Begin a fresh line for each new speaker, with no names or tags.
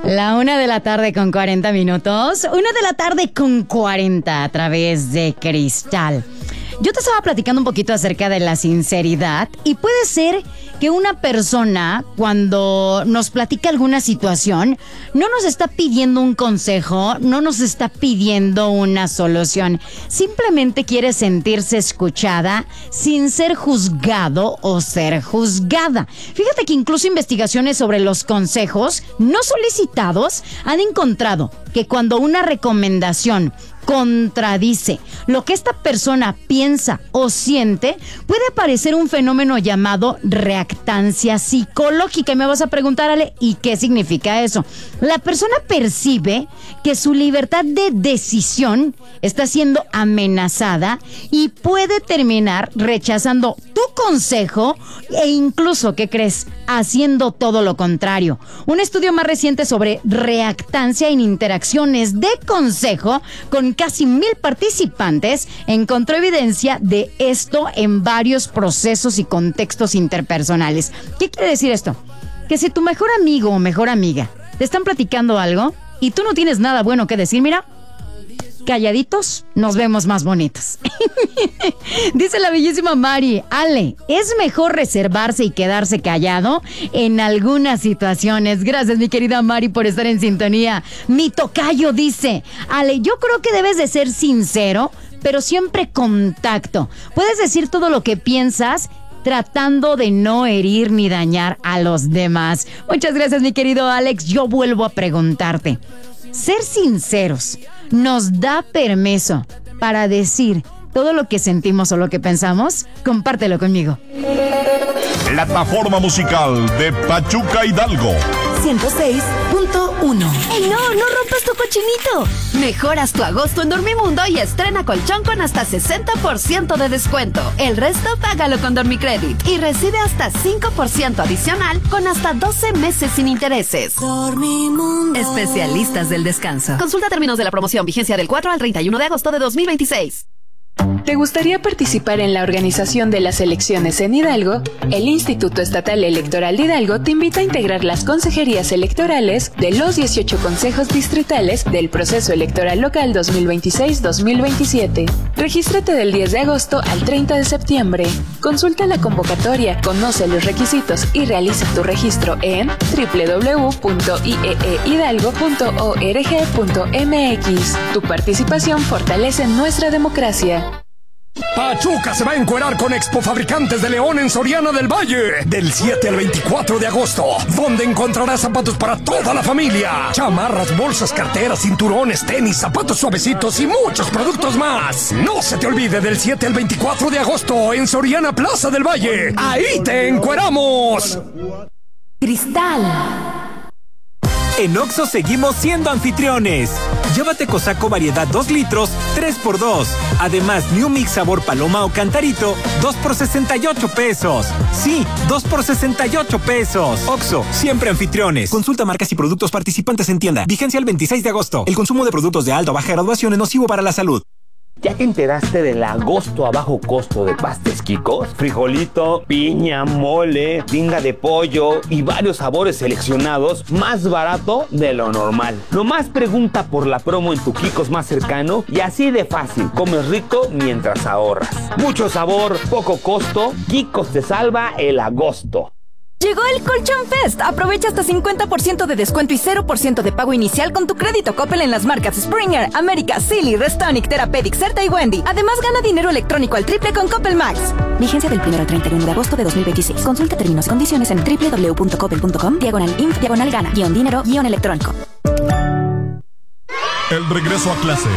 La 1:40 p.m. 1:40 p.m. a través de Cristal. Yo te estaba platicando un poquito acerca de la sinceridad y puede ser que una persona cuando nos platica alguna situación no nos está pidiendo un consejo, no nos está pidiendo una solución, simplemente quiere sentirse escuchada sin ser juzgado o ser juzgada. Fíjate que incluso investigaciones sobre los consejos no solicitados han encontrado que cuando una recomendación contradice lo que esta persona piensa o siente, puede aparecer un fenómeno llamado reactancia psicológica. Y me vas a preguntar, Ale, ¿y qué significa eso? La persona percibe que su libertad de decisión está siendo amenazada y puede terminar rechazando tu consejo e incluso, ¿qué crees?, haciendo todo lo contrario. Un estudio más reciente sobre reactancia en interacciones de consejo con casi 1,000 participantes encontró evidencia de esto en varios procesos y contextos interpersonales. ¿Qué quiere decir esto? Que si tu mejor amigo o mejor amiga te están platicando algo y tú no tienes nada bueno que decir, mira, calladitos nos vemos más bonitos. Dice la bellísima Mari: Ale, es mejor reservarse y quedarse callado en algunas situaciones. Gracias, mi querida Mari, por estar en sintonía. Mi tocayo dice: Ale, yo creo que debes de ser sincero, pero siempre con tacto. Puedes decir todo lo que piensas, tratando de no herir ni dañar a los demás. Muchas gracias, mi querido Alex. Yo vuelvo a preguntarte: ser sinceros nos da permiso para decir todo lo que sentimos o lo que pensamos. Compártelo conmigo.
Plataforma musical de Pachuca Hidalgo
106.1.
¡Ey, no rompas tu cochinito! Mejoras tu agosto en Dormimundo y estrena colchón con hasta 60% de descuento. El resto págalo con Dormicredit y recibe hasta 5% adicional con hasta 12 meses sin intereses.
Dormimundo.
Especialistas del descanso. Consulta términos de la promoción, vigencia del 4 al 31 de agosto de 2026.
¿Te gustaría participar en la organización de las elecciones en Hidalgo? El Instituto Estatal Electoral de Hidalgo te invita a integrar las consejerías electorales de los 18 consejos distritales del proceso electoral local 2026-2027. Regístrate del 10 de agosto al 30 de septiembre. Consulta la convocatoria, conoce los requisitos y realiza tu registro en www.ieehidalgo.org.mx. Tu participación fortalece nuestra democracia.
Pachuca se va a encuerar con Expo Fabricantes de León en Soriana del Valle del 7 al 24 de agosto, donde encontrarás zapatos para toda la familia, chamarras, bolsas, carteras, cinturones, tenis, zapatos suavecitos y muchos productos más. No se te olvide, del 7 al 24 de agosto en Soriana Plaza del Valle. ¡Ahí te encueramos!
Cristal.
En Oxxo seguimos siendo anfitriones. Llévate Cosaco variedad 2 litros, 3x2. Además, New Mix sabor paloma o cantarito, 2 por 68 pesos. Sí, 2 por 68 pesos. Oxxo, siempre anfitriones. Consulta marcas y productos participantes en tienda. Vigencia el 26 de agosto. El consumo de productos de alta o baja graduación es nocivo para la salud.
¿Ya te enteraste del agosto a bajo costo de Pastes Quicos? Frijolito, piña, mole, tinga de pollo y varios sabores seleccionados más barato de lo normal. Nomás pregunta por la promo en tu Quicos más cercano y así de fácil, comes rico mientras ahorras. Mucho sabor, poco costo, Quicos te salva el agosto.
Llegó el Colchón Fest. Aprovecha hasta 50% de descuento y 0% de pago inicial con tu crédito Coppel en las marcas Springer, América, Silly, Restonic, Therapeutic, Certa y Wendy. Además, gana dinero electrónico al triple con Coppel Max. Vigencia del 1 al 31 de agosto de 2026. Consulta términos y condiciones en www.coppel.com/inf/gana-dinero-electrónico.
El regreso a clase.